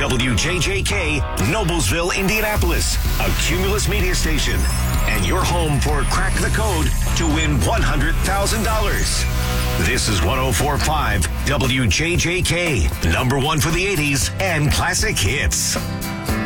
WJJK, Noblesville, Indianapolis, a Cumulus media station, and your home for Crack the Code to win $100,000. This is 104.5 WJJK, number one for the 80s and classic hits.